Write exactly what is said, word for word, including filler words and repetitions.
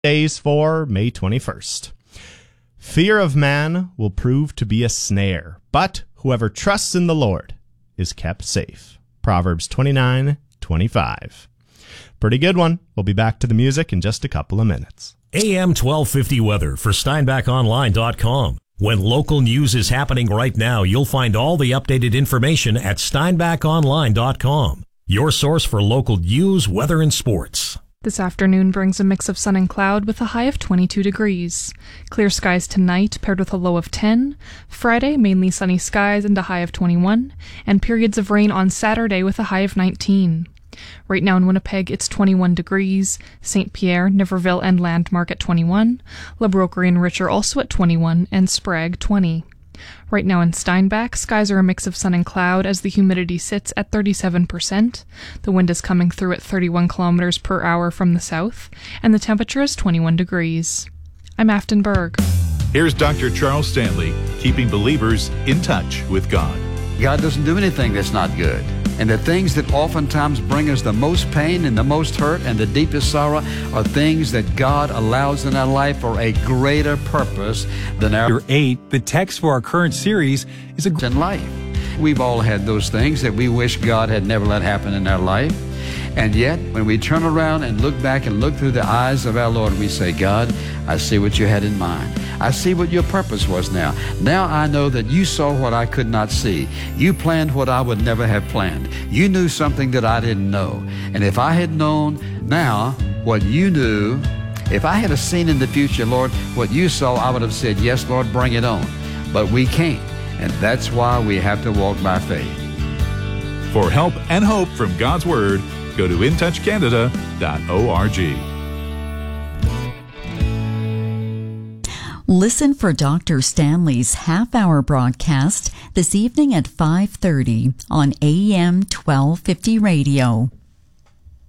days for May twenty-first. Fear of man will prove to be a snare, but whoever trusts in the Lord is kept safe. Proverbs twenty-nine twenty-five. Pretty good one. We'll be back to the music in just a couple of minutes. A M twelve fifty weather for Steinbach Online dot com. When local news is happening right now, you'll find all the updated information at Steinbach Online dot com. Your source for local news, weather, and sports. This afternoon brings a mix of sun and cloud with a high of twenty-two degrees. Clear skies tonight paired with a low of ten. Friday, mainly sunny skies and a high of twenty-one. And periods of rain on Saturday with a high of nineteen. Right now in Winnipeg, it's twenty-one degrees. Saint Pierre, Niverville, and Landmark at twenty-one. La Broquerie and Richer also at twenty-one, and Sprague twenty. Right now in Steinbach, skies are a mix of sun and cloud as the humidity sits at thirty-seven percent. The wind is coming through at thirty-one kilometers per hour from the south, and the temperature is twenty-one degrees. I'm Afton Berg. Here's Doctor Charles Stanley, keeping believers in touch with God. God doesn't do anything that's not good. And the things that oftentimes bring us the most pain and the most hurt and the deepest sorrow are things that God allows in our life for a greater purpose than our eight. The text for our current series is a in life. We've all had those things that we wish God had never let happen in our life. And yet, when we turn around and look back and look through the eyes of our Lord, we say, God, I see what you had in mind. I see what your purpose was now. Now I know that you saw what I could not see. You planned what I would never have planned. You knew something that I didn't know. And if I had known now what you knew, if I had seen in the future, Lord, what you saw, I would have said, yes, Lord, bring it on. But we can't. And that's why we have to walk by faith. For help and hope from God's Word, go to in touch canada dot org. Listen for Doctor Stanley's half-hour broadcast this evening at five thirty on A M twelve fifty radio.